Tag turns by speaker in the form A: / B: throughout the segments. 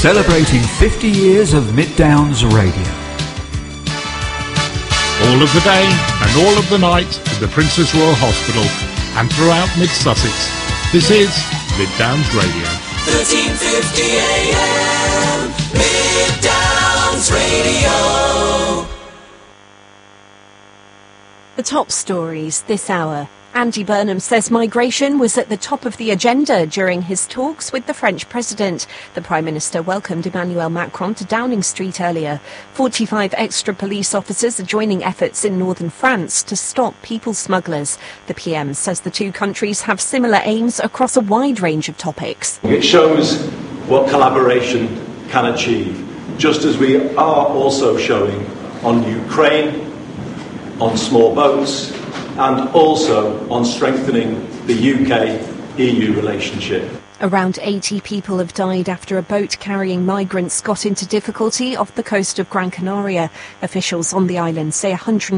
A: Celebrating 50 years of Mid Downs Radio.
B: All of the day and all of the night at the Princess Royal Hospital and throughout Mid-Sussex. This is Mid Downs Radio.
C: 1350 AM, Mid Downs Radio.
D: The top stories this hour. Andy Burnham says migration was at the top of the agenda during his talks with the French president. The Prime Minister welcomed Emmanuel Macron to Downing Street earlier. 45 extra police officers are joining efforts in northern France to stop people smugglers. The PM says the two countries have similar aims across a wide range of topics.
E: It shows what collaboration can achieve, just as we are also showing on Ukraine, on small boats, and also on strengthening the UK-EU relationship.
D: Around 80 people have died after a boat carrying migrants got into difficulty off the coast of Gran Canaria. Officials on the island say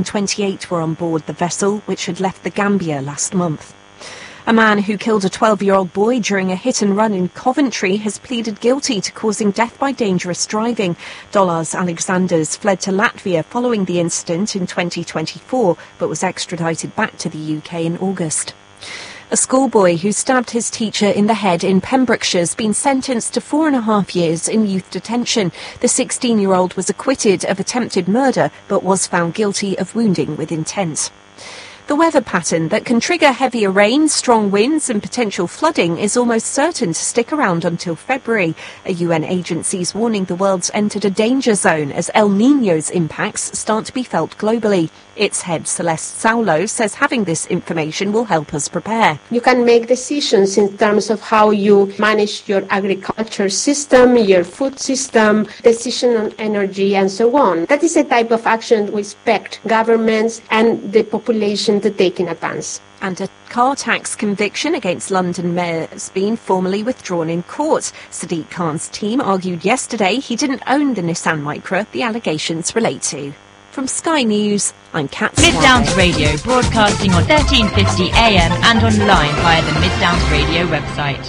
D: 128 were on board the vessel, which had left the Gambia last month. A man who killed a 12-year-old boy during a hit-and-run in Coventry has pleaded guilty to causing death by dangerous driving. Dollars Alexanders fled to Latvia following the incident in 2024, but was extradited back to the UK in August. A schoolboy who stabbed his teacher in the head in Pembrokeshire has been sentenced to 4.5 years in youth detention. The 16-year-old was acquitted of attempted murder, but was found guilty of wounding with intent. The weather pattern that can trigger heavier rain, strong winds and potential flooding is almost certain to stick around until February. A UN agency is warning the world's entered a danger zone as El Niño's impacts start to be felt globally. Its head, Celeste Saulo, says having this information will help us prepare.
F: You can make decisions in terms of how you manage your agriculture system, your food system, decision on energy and so on. That is a type of action we expect governments and the population to take in advance.
D: And a car tax conviction against London Mayor has been formally withdrawn in court. Sadiq Khan's team argued yesterday he didn't own the Nissan Micra the allegations relate to. From Sky News, I'm Kat
G: Mid Downs Radio, broadcasting on 1350 AM and online via the Mid Downs Radio website.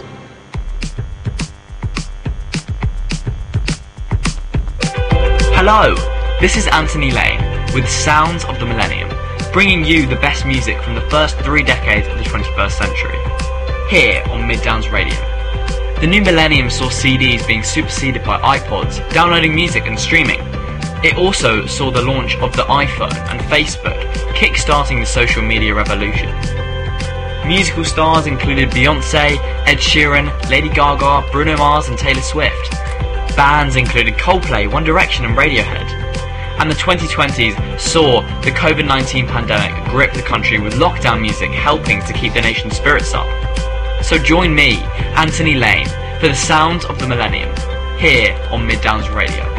H: Hello, this is Anthony Lane with Sounds of the Millennium, bringing you the best music from the first 3 decades of the 21st century, here on Mid Downs Radio. The new millennium saw CDs being superseded by iPods, downloading music and streaming. It also saw the launch of the iPhone and Facebook, kick-starting the social media revolution. Musical stars included Beyoncé, Ed Sheeran, Lady Gaga, Bruno Mars and Taylor Swift. Bands included Coldplay, One Direction and Radiohead. And the 2020s saw the COVID-19 pandemic grip the country with lockdown music helping to keep the nation's spirits up. So join me, Anthony Lane, for the Sounds of the Millennium, here on Mid Downs Radio.